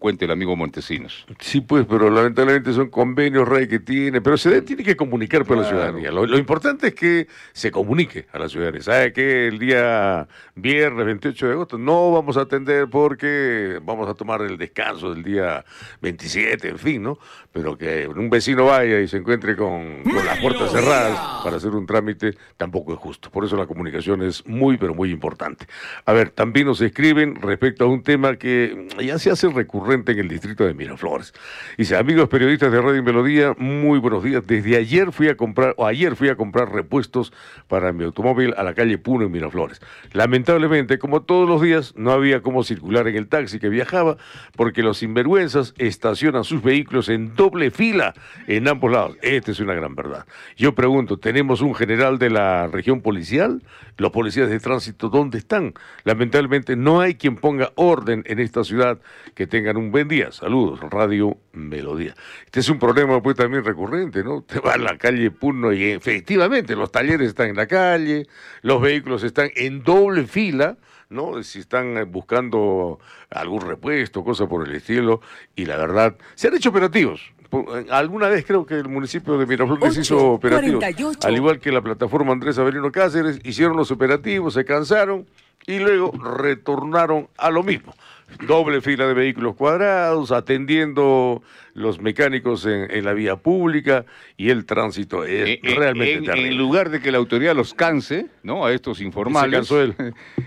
cuenta el amigo Montesinos. Sí, pues, pero lamentablemente son convenios, Rey, que tiene, pero tiene que comunicar para la ciudadanía. Lo importante es que se comunique a la ciudadanía. ¿Sabe que el día viernes 28 de agosto no vamos a atender porque vamos a tomar el descanso del día 27, en fin, ¿no? Pero que un vecino vaya y se encuentre con las puertas cerradas para hacer un trámite tampoco es justo. Por eso la comunicación es muy, pero muy importante. A ver, también nos escriben respecto a un tema que ya se hace recurrente en el distrito de Miraflores. Dice, amigos periodistas de Radio Melodía, muy buenos días. Desde ayer fui a comprar repuestos para mi automóvil a la calle Puno en Miraflores. Lamentablemente, como todos los días, no había cómo circular en el taxi que viajaba porque los sinvergüenzas estacionan sus vehículos en doble fila en ambos lados. Esta es una gran verdad. Yo pregunto, ¿tenemos un general de la región policial? ¿Los policías de tránsito dónde están? Lamentablemente no hay quien ponga orden en esta ciudad. Que tengan un buen día. Saludos, Radio Melodía. Este es un problema pues también recurrente, ¿no? Te vas a la calle Puno y efectivamente los talleres están en la calle, los vehículos están en doble fila, ¿no? Si están buscando algún repuesto, cosa por el estilo, y la verdad, se han hecho operativos. Alguna vez creo que el municipio de Miraflores hizo operativos, 48. Al igual que la plataforma Andrés Avelino Cáceres, hicieron los operativos, se cansaron y luego retornaron a lo mismo. Doble fila de vehículos cuadrados, atendiendo los mecánicos en la vía pública, y el tránsito es realmente terrible. En lugar de que la autoridad los canse, ¿no?, a estos informales, se cansó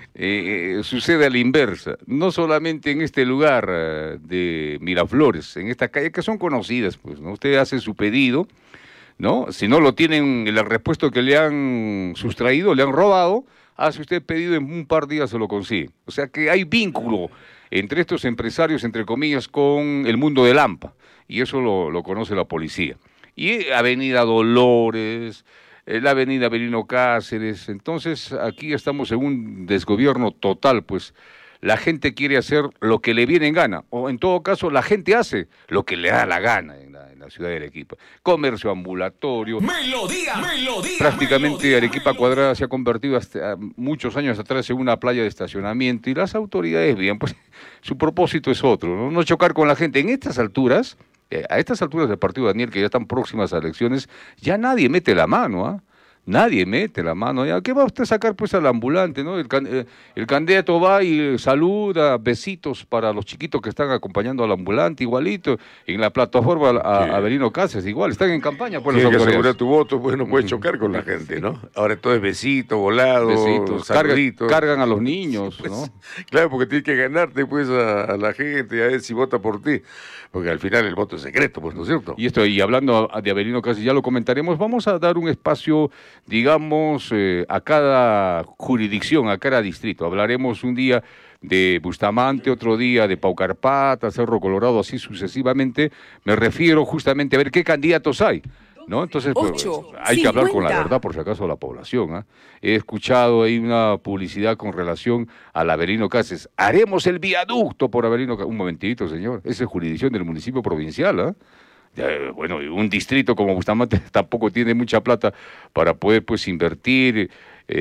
él. Sucede a la inversa. No solamente en este lugar de Miraflores, en esta calle que son conocidas, pues, ¿no? Usted hace su pedido, ¿no? Si no lo tienen, el repuesto que le han sustraído, le han robado, hace usted pedido, en un par de días se lo consigue. O sea que hay vínculo entre estos empresarios, entre comillas, con el mundo del AMPA, y eso lo conoce la policía. Y Avenida Dolores, la Avenida Avelino Cáceres, entonces aquí estamos en un desgobierno total, pues la gente quiere hacer lo que le viene en gana, o en todo caso la gente hace lo que le da la gana en la ciudad de Arequipa. Comercio ambulatorio. Melodía. Prácticamente Arequipa Cuadrada se ha convertido hasta muchos años atrás en una playa de estacionamiento, y las autoridades, bien, pues su propósito es otro, no chocar con la gente. En estas alturas, a estas alturas del partido Daniel, que ya están próximas a elecciones, ya nadie mete la mano, ¿ah? Nadie mete la mano. ¿Ya? ¿Qué va usted a sacar pues al ambulante, ¿no? El candidato va y saluda, besitos para los chiquitos que están acompañando al ambulante, igualito. En la plataforma Avelino Cáceres, igual, están en campaña. Pues, tienes que asegurar tu voto, pues no puedes chocar con la gente, ¿no? Ahora todo es besito, volado, besitos, cargan a los niños, sí, pues, ¿no? Claro, porque tienes que ganarte pues a la gente, a ver si vota por ti. Porque al final el voto es secreto, pues, ¿no es cierto? Y hablando de Avelino Cáceres, ya lo comentaremos, vamos a dar un espacio, digamos, a cada jurisdicción, a cada distrito. Hablaremos un día de Bustamante, otro día de Paucarpata, Cerro Colorado, así sucesivamente. Me refiero justamente a ver qué candidatos hay, ¿no? Entonces, pues, hay que hablar con la verdad, por si acaso, a la población, ¿eh? He escuchado ahí una publicidad con relación al Avelino Cáceres. Haremos el viaducto por Avelino Cáceres. Un momentito, señor. Esa es jurisdicción del municipio provincial, ¿eh? Bueno, un distrito como Bustamante tampoco tiene mucha plata para poder, pues, invertir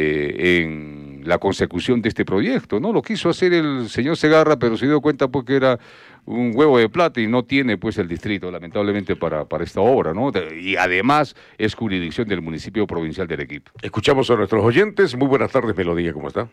en la consecución de este proyecto, ¿no? Lo quiso hacer el señor Segarra, pero se dio cuenta porque era un huevo de plata y no tiene, pues, el distrito, lamentablemente, para esta obra, ¿no? Y además es jurisdicción del municipio provincial de Arequipa. Escuchamos a nuestros oyentes. Muy buenas tardes, Melodía, ¿cómo está?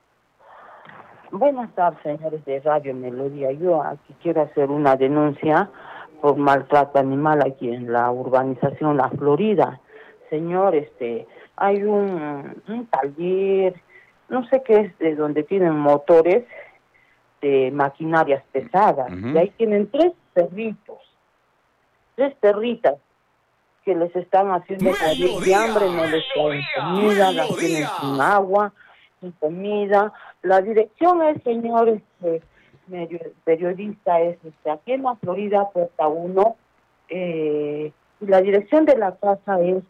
Buenas tardes, señores de Radio Melodía. Yo aquí quiero hacer una denuncia por maltrato animal aquí en la urbanización La Florida. Señor, hay un taller, no sé qué es, de donde tienen motores de maquinarias pesadas. Y ahí tienen tres perritas, que les están haciendo morir de hambre, no les traen comida, las tienen sin agua, sin comida. La dirección es, señor periodista, es aquí en La Florida, Puerta 1, y la dirección de la casa es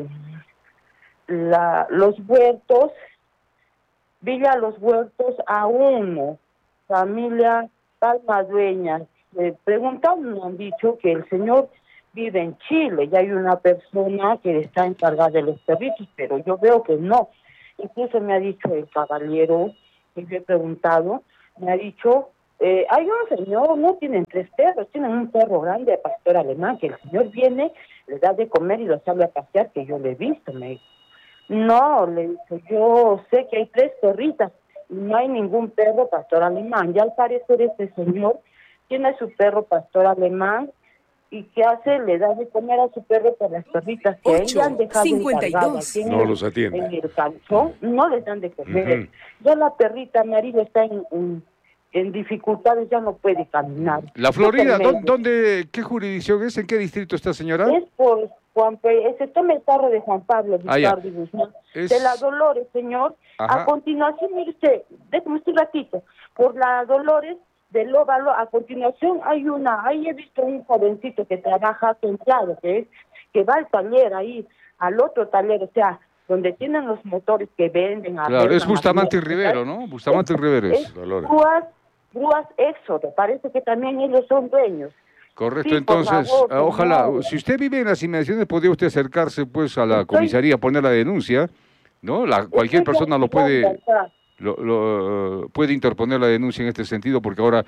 Los Huertos, Villa Los Huertos A1, familia Palma Dueñas. Preguntando, me han dicho que el señor vive en Chile y hay una persona que está encargada de los perritos, pero yo veo que no. Incluso me ha dicho el caballero que yo he preguntado, me ha dicho Hay un señor, no tienen 3 perros, tienen un perro grande de pastor alemán, que el señor viene, le da de comer y lo sale a pasear, que yo le he visto, me dijo. No, le dijo, yo sé que hay 3 perritas y no hay ningún perro pastor alemán. Ya al parecer este señor tiene su perro pastor alemán y ¿qué hace? Le da de comer a su perro por las perritas que ella han dejado encargadas. No los atiende. En el calzón, no les dan de comer. Ya la perrita María está en dificultades, ya no puede caminar. La Florida, ¿qué jurisdicción es? ¿En qué distrito está, señora? Es por se toma el carro de Juan Pablo Vizcardi Guzmán, de la Dolores, señor. Ajá. A continuación, mire usted, déjeme un ratito, por la Dolores del Óvalo, a continuación ahí he visto un jovencito que trabaja centrado, que va al taller ahí, al otro taller, o sea, donde tienen los motores que venden. Claro, es Bustamante y Rivero, ¿no? Bustamante y Rivero es. Grúas Éxodo, parece que también ellos son dueños. Correcto, Sí, entonces, favor, ojalá, favor. si usted vive en las inmediaciones, podría usted acercarse pues a la comisaría a poner la denuncia, ¿no? Cualquier persona lo puede... puede interponer la denuncia en este sentido porque ahora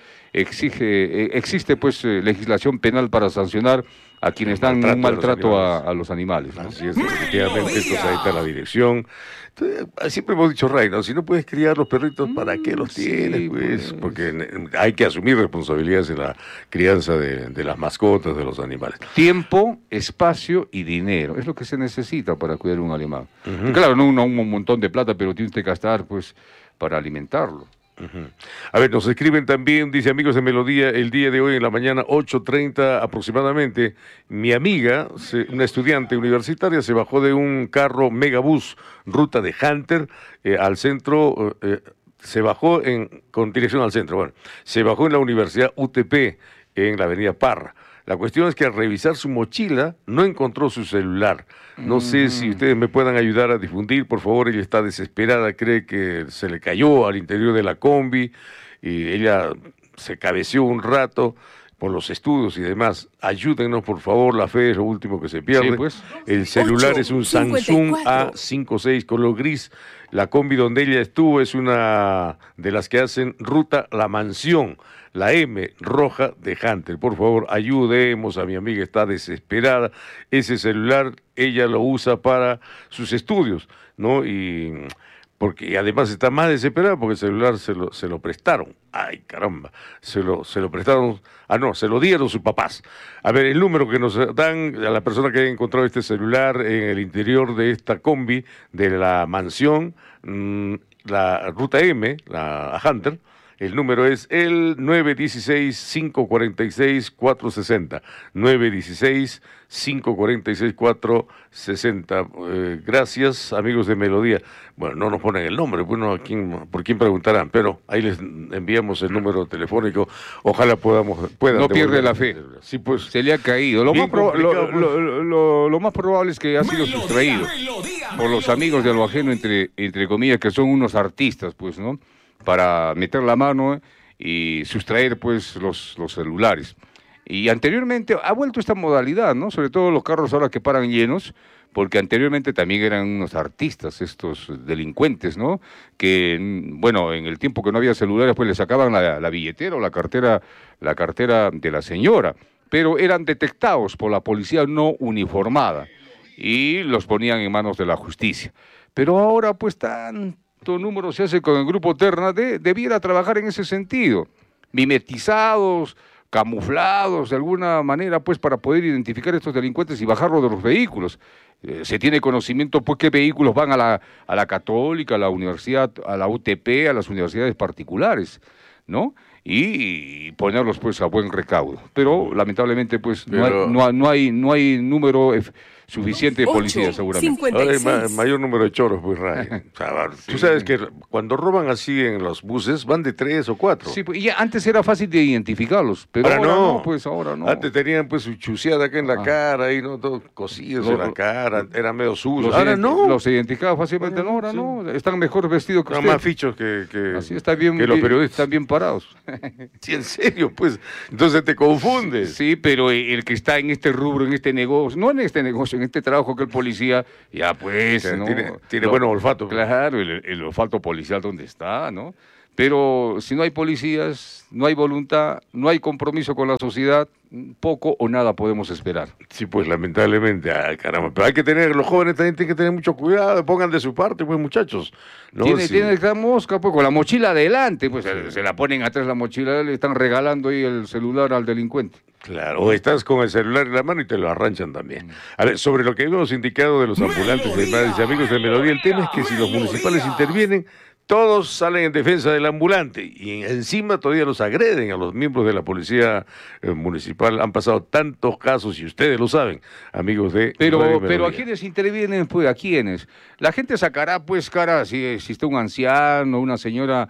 existe pues legislación penal para sancionar a quienes dan un maltrato a los animales, ¿no? Así es, efectivamente, entonces ahí está la dirección. Entonces, siempre hemos dicho, Ray, ¿no? Si no puedes criar los perritos, ¿para qué los tienes? Pues, porque hay que asumir responsabilidades en la crianza de las mascotas, de los animales. Tiempo, espacio y dinero, es lo que se necesita para cuidar un animal. Claro, no un montón de plata, pero tiene usted que gastar pues para alimentarlo. A ver, nos escriben también, dice amigos de Melodía, el día de hoy en la mañana, 8:30 aproximadamente, mi amiga, una estudiante universitaria, se bajó de un carro megabús, ruta de Hunter, al centro, se bajó con dirección al centro, bueno, se bajó en la Universidad UTP, en la avenida Parra. La cuestión es que al revisar su mochila no encontró su celular. No sé si ustedes me puedan ayudar a difundir, por favor. Ella está desesperada, cree que se le cayó al interior de la combi y ella se cabeceó un rato por los estudios y demás. Ayúdennos, por favor, la fe es lo último que se pierde. Sí, pues. El celular es un Samsung A56 color gris. La combi donde ella estuvo es una de las que hacen ruta La Mansión, la M roja de Hunter. Por favor, ayudemos a mi amiga, está desesperada. Ese celular ella lo usa para sus estudios, ¿no? Y porque además está más desesperada porque el celular se lo prestaron. Ay, caramba, se lo prestaron, se lo dieron sus papás. A ver, el número que nos dan a la persona que haya encontrado este celular en el interior de esta combi de La Mansión, la ruta M, la Hunter. El número es el 916-546-460. 916-546-460. Gracias, amigos de Melodía. Bueno, no nos ponen el nombre, bueno, por quién preguntarán, pero ahí les enviamos el número telefónico. Ojalá puedan. No pierde la fe. Sí, pues. Se le ha caído. Lo más probable es que ha sido sustraído por los amigos de lo ajeno, entre comillas, que son unos artistas, pues, ¿no? Para meter la mano y sustraer pues los celulares. Y anteriormente ha vuelto esta modalidad, ¿no? Sobre todo los carros ahora que paran llenos, porque anteriormente también eran unos artistas estos delincuentes, ¿no? Que, bueno, en el tiempo que no había celulares, pues le sacaban la billetera o la cartera de la señora, pero eran detectados por la policía no uniformada y los ponían en manos de la justicia. Pero ahora pues número se hace con el grupo Terna, debiera trabajar en ese sentido, mimetizados, camuflados de alguna manera, pues para poder identificar a estos delincuentes y bajarlos de los vehículos. Se tiene conocimiento, pues, qué vehículos van a la Católica, a la universidad, a la UTP, a las universidades particulares, ¿no? Y ponerlos, pues, a buen recaudo. Pero, lamentablemente, pues, no hay número suficiente de policías, seguramente. Ahora hay mayor número de choros, pues, Ray. O sea, tú sabes que cuando roban así en los buses, van de 3 o 4. Sí, y antes era fácil de identificarlos, pero ahora no, pues ahora no. Antes tenían pues su chuceada acá en la cara, ahí, ¿no? Todo cosidos en la cara, eran medio sucios. Ahora no. Los identificaba fácilmente, ahora no. Están mejor vestidos que ustedes. Están más fichos que así está bien, que los periodistas. Están bien parados. Sí, en serio, pues. Entonces te confundes. Sí, pero el que está en este rubro, en este negocio, no en este negocio, en este trabajo que el policía, ya pues, ¿no? Tiene buen olfato. Claro, el olfato policial donde está, ¿no? Pero si no hay policías, no hay voluntad, no hay compromiso con la sociedad, poco o nada podemos esperar. Sí, pues lamentablemente, caramba, pero hay que tener, los jóvenes también tienen que tener mucho cuidado, pongan de su parte, pues muchachos. ¿No? Tiene que estar mosca, pues con la mochila adelante, pues se la ponen atrás la mochila, le están regalando ahí el celular al delincuente. Claro, o estás con el celular en la mano y te lo arranchan también. A ver, sobre lo que hemos indicado de los ambulantes, hermanos y amigos de Melodía, el tema es que si los municipales intervienen, todos salen en defensa del ambulante y encima todavía los agreden a los miembros de la policía municipal. Han pasado tantos casos y ustedes lo saben, amigos de Pero ¿a quiénes intervienen? Pues ¿a quiénes? La gente sacará pues cara si existe un anciano, una señora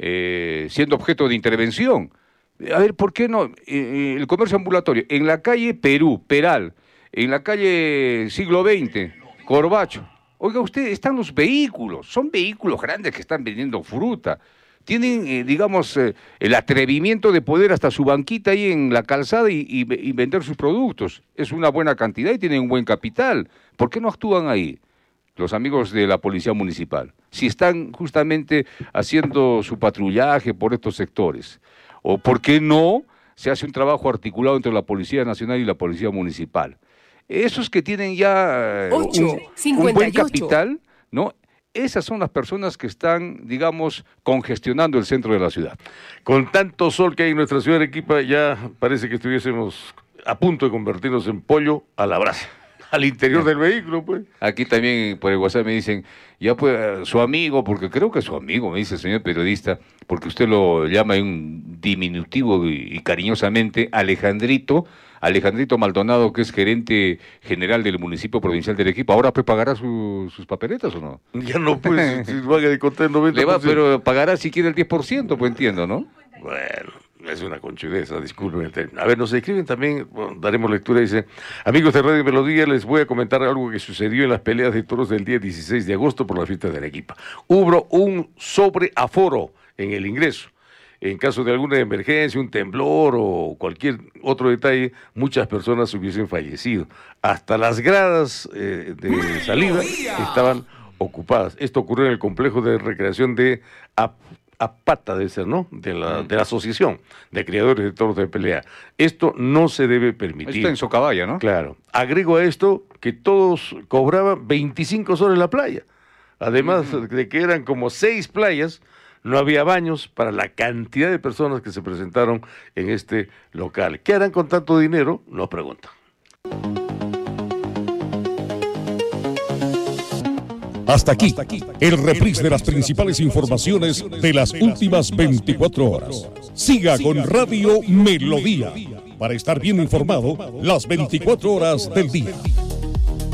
siendo objeto de intervención. A ver, ¿por qué no? El comercio ambulatorio, en la calle Perú, Peral, en la calle Siglo XX, Corbacho. Oiga, usted, están los vehículos, son vehículos grandes que están vendiendo fruta. Tienen, digamos, el atrevimiento de poder hasta su banquita ahí en la calzada y vender sus productos. Es una buena cantidad y tienen un buen capital. ¿Por qué no actúan ahí los amigos de la Policía Municipal? Si están justamente haciendo su patrullaje por estos sectores. ¿O por qué no se hace un trabajo articulado entre la Policía Nacional y la Policía Municipal? Esos que tienen ya un buen capital, ¿no? Esas son las personas que están, digamos, congestionando el centro de la ciudad. Con tanto sol que hay en nuestra ciudad de Arequipa, ya parece que estuviésemos a punto de convertirnos en pollo a la brasa. Al interior del vehículo, pues. Aquí también por el WhatsApp me dicen, ya pues, su amigo, porque creo que es su amigo, me dice el señor periodista, porque usted lo llama en un diminutivo y cariñosamente Alejandrito Maldonado, que es gerente general del municipio provincial de Arequipa. ¿Ahora pues pagará sus papeletas o no? Ya no, pues, si van a descontar el 90%. Le va, pero pagará si quiere el 10%, pues entiendo, ¿no? Bueno, es una conchudeza, disculpen. A ver, nos escriben también, bueno, daremos lectura, dice, amigos de Radio Melodía, les voy a comentar algo que sucedió en las peleas de toros del día 16 de agosto por la fiesta de Arequipa. Hubo un sobreaforo en el ingreso. En caso de alguna emergencia, un temblor o cualquier otro detalle, muchas personas hubiesen fallecido. Hasta las gradas de salida estaban ocupadas. Esto ocurrió en el complejo de recreación de Apata, debe ser, ¿no? De la Asociación de Criadores de Toros de Pelea. Esto no se debe permitir. Está en Socabaya, ¿no? Claro. Agrego a esto que todos cobraban 25 soles en la playa. Además de que eran como 6 playas, no había baños para la cantidad de personas que se presentaron en este local. ¿Qué harán con tanto dinero? Nos preguntan. Hasta aquí, el reprise de las principales informaciones de las últimas 24 horas. Siga con Radio Melodía para estar bien informado las 24 horas del día.